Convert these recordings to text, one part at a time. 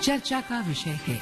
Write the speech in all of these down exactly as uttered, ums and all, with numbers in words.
चर्चा का विषय है।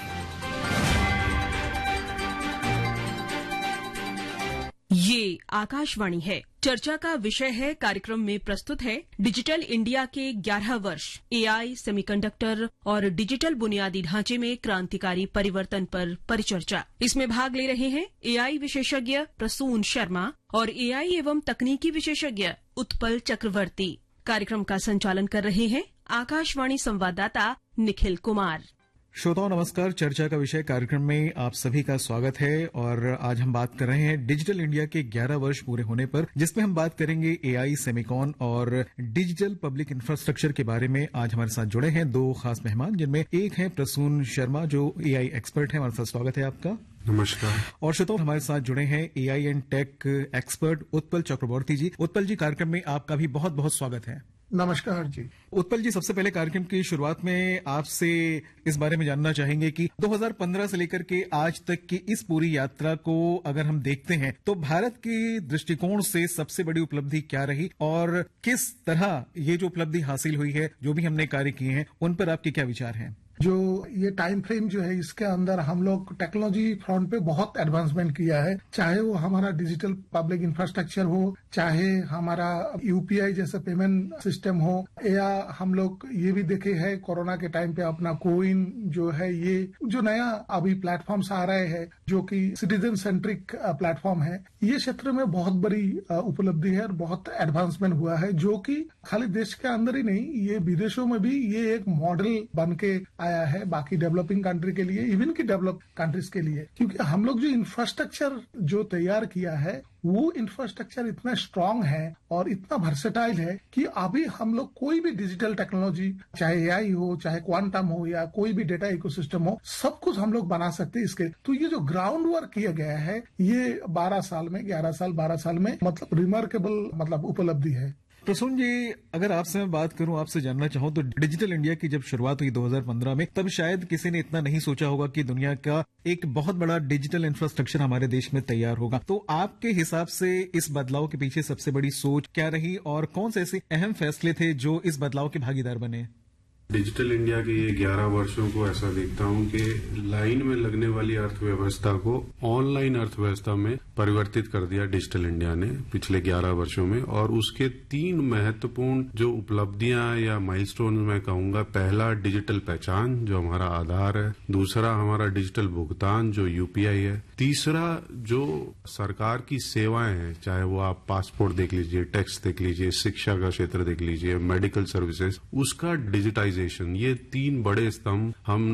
ये आकाशवाणी है। चर्चा का विषय है कार्यक्रम में प्रस्तुत है डिजिटल इंडिया के ग्यारह वर्ष, एआई, सेमीकंडक्टर और डिजिटल बुनियादी ढांचे में क्रांतिकारी परिवर्तन पर परिचर्चा। इसमें भाग ले रहे हैं एआई विशेषज्ञ प्रसून शर्मा और एआई एवं तकनीकी विशेषज्ञ उत्पल चक्रवर्ती। कार्यक्रम का संचालन कर रहे हैं आकाशवाणी संवाददाता निखिल कुमार। श्रोताओं नमस्कार। चर्चा का विषय कार्यक्रम में आप सभी का स्वागत है और आज हम बात कर रहे हैं डिजिटल इंडिया के ग्यारह वर्ष पूरे होने पर, जिसमें हम बात करेंगे एआई, सेमीकॉन और डिजिटल पब्लिक इंफ्रास्ट्रक्चर के बारे में। आज हमारे साथ जुड़े हैं दो खास मेहमान, जिनमें एक हैं प्रसून शर्मा जो एआई एक्सपर्ट हैं। हमारे साथ स्वागत है आपका। नमस्कार। और श्रोताओं हमारे साथ जुड़े हैं AI and tech expert Utpal चक्रवर्ती जी। उत्पल जी, कार्यक्रम में आपका भी बहुत बहुत स्वागत है। नमस्कार जी। उत्पल जी, सबसे पहले कार्यक्रम की शुरुआत में आपसे इस बारे में जानना चाहेंगे कि दो हज़ार पंद्रह से लेकर के आज तक की इस पूरी यात्रा को अगर हम देखते हैं तो भारत के दृष्टिकोण से सबसे बड़ी उपलब्धि क्या रही और किस तरह ये जो उपलब्धि हासिल हुई है, जो भी हमने कार्य किए हैं, उन पर आपके क्या विचार हैं? जो ये टाइम फ्रेम जो है, इसके अंदर हम लोग टेक्नोलॉजी फ्रंट पे बहुत एडवांसमेंट किया है। चाहे वो हमारा डिजिटल पब्लिक इंफ्रास्ट्रक्चर हो, चाहे हमारा यूपीआई जैसा पेमेंट सिस्टम हो, या हम लोग ये भी देखे हैं कोरोना के टाइम पे अपना कोविन जो है, ये जो नया अभी प्लेटफॉर्म्स आ रहे हैं जो कि सिटीजन सेंट्रिक प्लेटफॉर्म है, ये क्षेत्र में बहुत बड़ी उपलब्धि है और बहुत एडवांसमेंट हुआ है, जो कि खाली देश के अंदर ही नहीं, ये विदेशों में भी ये एक मॉडल बन के आया है बाकी डेवलपिंग कंट्री के लिए, इवन की डेवलप कंट्रीज के लिए। क्योंकि हम लोग जो इंफ्रास्ट्रक्चर जो तैयार किया है, वो इंफ्रास्ट्रक्चर इतना स्ट्रांग है और इतना वर्सेटाइल है कि अभी हम लोग कोई भी डिजिटल टेक्नोलॉजी, चाहे एआई हो, चाहे क्वांटम हो, या कोई भी डेटा इकोसिस्टम हो, सब कुछ हम लोग बना सकते हैं इसके। तो ये जो ग्राउंड वर्क किया गया है, ये बारह साल में, ग्यारह साल बारह साल में मतलब रिमार्केबल मतलब उपलब्धि है। प्रसून जी, अगर आपसे मैं बात करूं, आपसे जानना चाहूं तो डिजिटल इंडिया की जब शुरुआत हुई दो हज़ार पंद्रह में, तब शायद किसी ने इतना नहीं सोचा होगा कि दुनिया का एक बहुत बड़ा डिजिटल इंफ्रास्ट्रक्चर हमारे देश में तैयार होगा। तो आपके हिसाब से इस बदलाव के पीछे सबसे बड़ी सोच क्या रही और कौन से ऐसे अहम फैसले थे जो इस बदलाव के भागीदार बने? डिजिटल इंडिया के ये ग्यारह वर्षों को ऐसा देखता हूँ कि लाइन में लगने वाली अर्थव्यवस्था को ऑनलाइन अर्थव्यवस्था में परिवर्तित कर दिया डिजिटल इंडिया ने पिछले ग्यारह वर्षों में। और उसके तीन महत्वपूर्ण जो उपलब्धियां या माइलस्टोन मैं कहूंगा, पहला डिजिटल पहचान जो हमारा आधार है, दूसरा हमारा डिजिटल भुगतान जो यूपीआई है, तीसरा जो सरकार की सेवाएं हैं, चाहे वो आप पासपोर्ट देख लीजिए, टैक्स देख लीजिए, शिक्षा का क्षेत्र देख लीजिए, मेडिकल सर्विसेज, उसका डिजिटाइजेशन। ये तीन बड़े स्तंभ हम